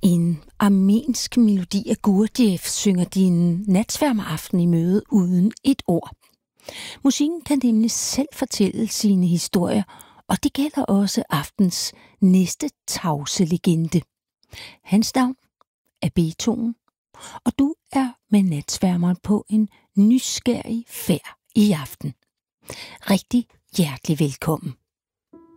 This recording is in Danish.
En armensk melodi af Gurdjieff synger din natsværmeraften i møde uden et ord. Musikken kan nemlig selv fortælle sine historier, og det gælder også aftens næste tavse legende. Hans navn er Beethoven, og du er med natsværmeren på en nysgerrig færd i aften. Rigtig hjertelig velkommen.